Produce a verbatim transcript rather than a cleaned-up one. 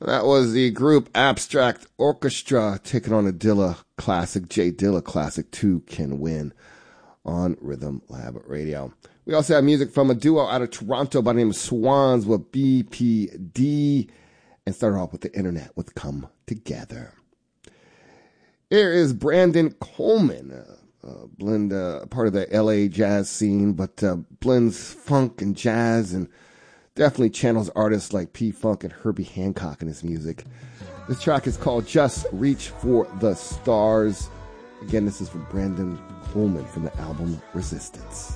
That was the group Abstract Orchestra taking on a Dilla classic, Jay Dilla classic, Two Can Win, on Rhythm Lab Radio. We also have music from a duo out of Toronto by the name of Swans with B P D, and started off with the internet with Come Together. Here is Brandon Coleman, uh, uh, blend uh, part of the L A jazz scene, but uh, blends funk and jazz and definitely channels artists like P-Funk and Herbie Hancock in his music. This track is called Just Reach for the Stars. Again, this is from Brandon Coleman from the album Resistance.